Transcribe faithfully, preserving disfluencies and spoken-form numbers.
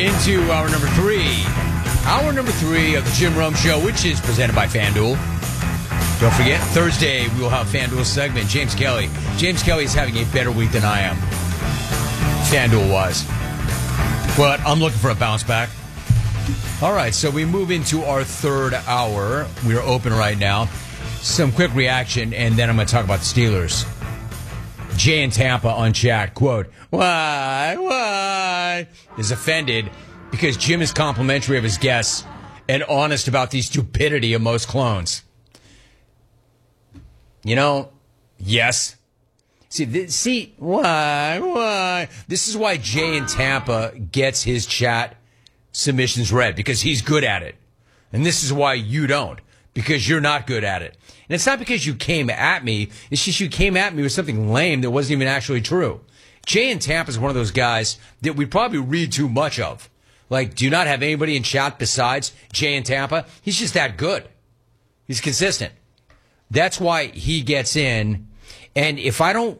into hour number three. Hour number three of the Jim Rome Show, which is presented by FanDuel. Don't forget, Thursday we will have FanDuel segment. James Kelly. James Kelly is having a better week than I am. FanDuel was. But I'm looking for a bounce back. All right, so we move into our third hour. We're open right now. Some quick reaction, and then I'm going to talk about the Steelers. Jay in Tampa on chat, quote, why, why, is offended because Jim is complimentary of his guests and honest about the stupidity of most clones. You know, yes. See, this, see, why, why? This is why Jay in Tampa gets his chat submissions read, because he's good at it. And this is why you don't, because you're not good at it. And it's not because you came at me. It's just you came at me with something lame that wasn't even actually true. Jay in Tampa is one of those guys that we probably read too much of. Like, do you not have anybody in chat besides Jay in Tampa? He's just that good. He's consistent. That's why he gets in. And if I don't